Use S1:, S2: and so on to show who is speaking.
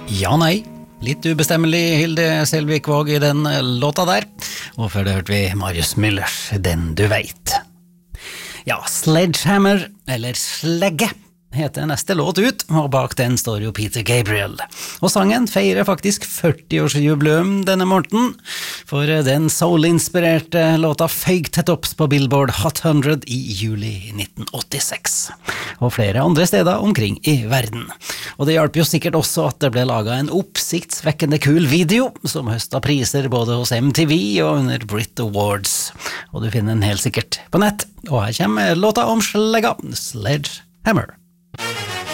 S1: Ja, nei. Litt ubestemmelig Hilde Selvik-Våg I den låta der. Og før det hørte vi Marius Müllers Den du vet. Ja, Sledgehammer, eller Slegge, heter neste låt ut, og bak den står jo Peter Gabriel. Og sangen feirer faktisk 40-årsjubileum denne morgenen, for den soul-inspirerte låta føyk til topps på Billboard Hot 100 I juli 1986, og flere andre steder omkring I verden. Og det hjalp jo sikkert også at det ble laget en oppsiktsvekkende kul video, som høstet priser både hos MTV og under Brit Awards. Og du finner den helt sikkert på nett. Og her kommer låta om slegga, Sledgehammer.